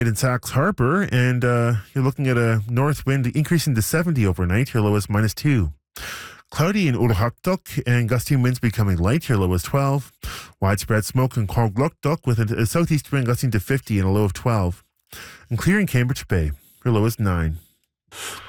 In Sachs Harbor, and you're looking at a north wind increasing to 70 overnight. Your low is -2. Cloudy in Urhakduk and gusty winds becoming light. Your low is 12. Widespread smoke in Korglukduk with a southeast wind gusting to 50 and a low of 12. And clear in Cambridge Bay. Your low is 9.